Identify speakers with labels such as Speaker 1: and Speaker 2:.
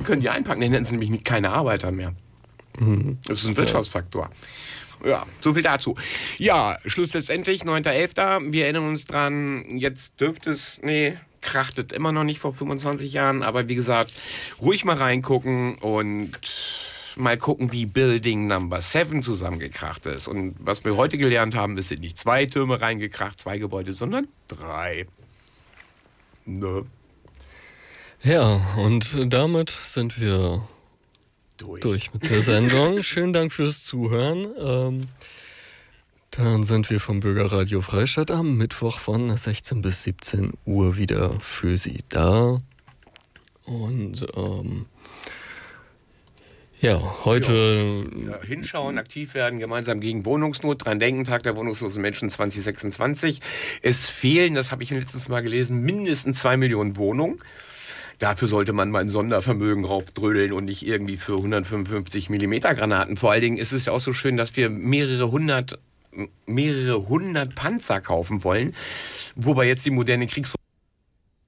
Speaker 1: können die einpacken, dann hätten sie nämlich keine Arbeiter mehr. Das ist ein Wirtschaftsfaktor. Ja, so viel dazu. Ja, Schluss letztendlich, 9.11. Wir erinnern uns dran, jetzt dürfte es, krachtet immer noch nicht vor 25 Jahren, aber wie gesagt, ruhig mal reingucken und mal gucken, wie Building Number 7 zusammengekracht ist. Und was wir heute gelernt haben, es sind nicht 2 Türme reingekracht, 2 Gebäude, sondern 3. Ne?
Speaker 2: Ja, und damit sind wir durch mit der Sendung. Schönen Dank fürs Zuhören. Dann sind wir vom Bürgerradio Freistadt am Mittwoch von 16 bis 17 Uhr wieder für Sie da. Und heute...
Speaker 1: Ja, hinschauen, aktiv werden, gemeinsam gegen Wohnungsnot, dran denken, Tag der wohnungslosen Menschen 2026. Es fehlen, das habe ich letztens mal gelesen, mindestens 2 Millionen Wohnungen. Dafür sollte man mal ein Sondervermögen raufdrödeln und nicht irgendwie für 155 Millimeter Granaten. Vor allen Dingen ist es ja auch so schön, dass wir mehrere hundert Panzer kaufen wollen, wobei jetzt die moderne Kriegsführung